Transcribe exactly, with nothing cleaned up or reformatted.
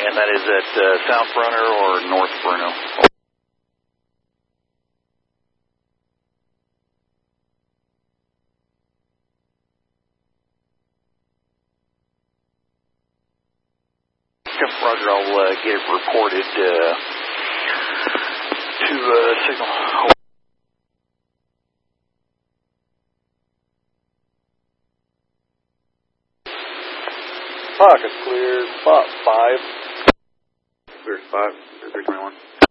And that is at uh, South Brunner or North Bruno? Roger, I'll uh, get it reported uh, to uh, signal. Pocket cleared, spot five. Clear spot, three twenty-one.